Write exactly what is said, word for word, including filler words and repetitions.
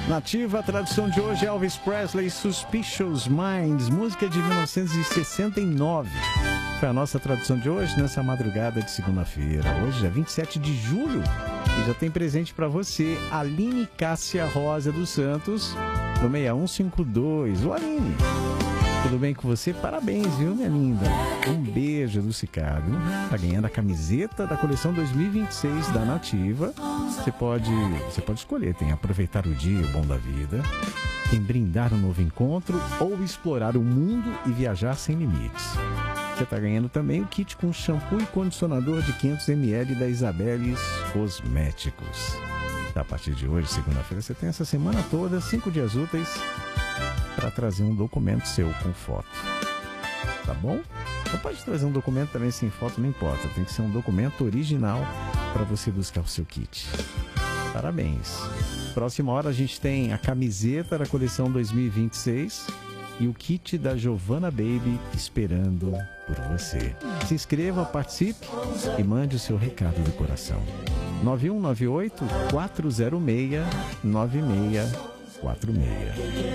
Nativa, a tradução de hoje é Elvis Presley, Suspicious Minds, música de mil novecentos e sessenta e nove. Foi a nossa tradução de hoje, nessa madrugada de segunda-feira. Hoje é vinte e sete de julho e já tem presente para você, Aline Cássia Rosa dos Santos, do seis um cinco dois. Ô Aline, tudo bem com você? Parabéns, viu, minha linda? Um beijo do Cicado. Tá ganhando a camiseta da coleção dois mil e vinte e seis da Nativa. Você pode, você pode escolher, tem aproveitar o dia, o bom da vida, tem brindar um novo encontro ou explorar o mundo e viajar sem limites. Você tá ganhando também o kit com shampoo e condicionador de quinhentos mililitros da Isabeles Cosméticos. A partir de hoje, segunda-feira, você tem essa semana toda, cinco dias úteis, para trazer um documento seu com foto. Tá bom? Ou pode trazer um documento também sem foto, não importa. Tem que ser um documento original para você buscar o seu kit. Parabéns. Próxima hora a gente tem a camiseta da coleção dois mil e vinte e seis e o kit da Giovanna Baby esperando por você. Se inscreva, participe e mande o seu recado do coração. nove um nove oito, quatro zero seis, nove seis quatro seis.